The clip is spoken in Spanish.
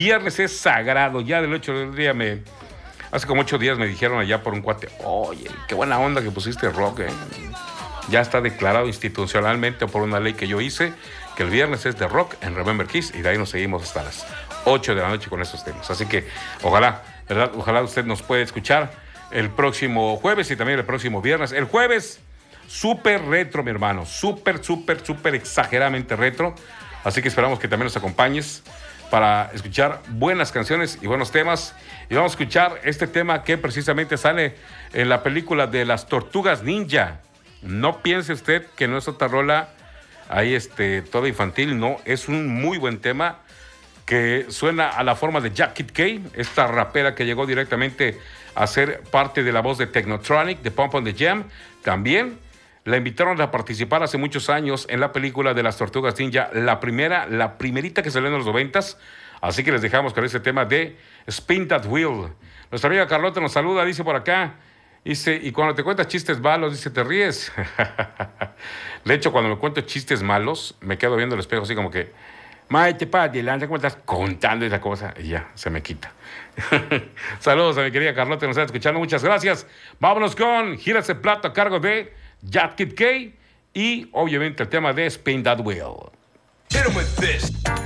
viernes es sagrado. Ya del 8 del día hace como 8 días me dijeron allá por un cuate, oye, qué buena onda que pusiste rock, Ya está declarado institucionalmente por una ley que yo hice, que el viernes es de rock en Remember Kiss, y de ahí nos seguimos hasta las 8 de la noche con estos temas. Así que ojalá, ¿verdad? Ojalá usted nos pueda escuchar el próximo jueves y también el próximo viernes. El jueves, súper retro, mi hermano, súper exageradamente retro. Así que esperamos que también nos acompañes para escuchar buenas canciones y buenos temas. Y vamos a escuchar este tema que precisamente sale en la película de las Tortugas Ninja. No piense usted que no es otra rola ahí toda infantil, no, es un muy buen tema que suena a la forma de Jack Kid Kay, esta rapera que llegó directamente a ser parte de la voz de Technotronic, de Pump on the Jam. También la invitaron a participar hace muchos años en la película de las Tortugas Ninja, la primerita que salió en los 90s. Así que les dejamos con este tema de Spin That Wheel. Nuestra amiga Carlota nos saluda, dice por acá, dice, y cuando te cuentas chistes malos, dice, te ríes. De hecho, cuando me cuento chistes malos, me quedo viendo el espejo así como que, Maite, para adelante, ¿cómo estás contando esa cosa? Y ya, se me quita. Saludos a mi querida Carlota, nos está escuchando, muchas gracias. Vámonos con Gira ese plato a cargo de Jack Kid Kay y obviamente el tema de Spin That Wheel. Hit 'em with this.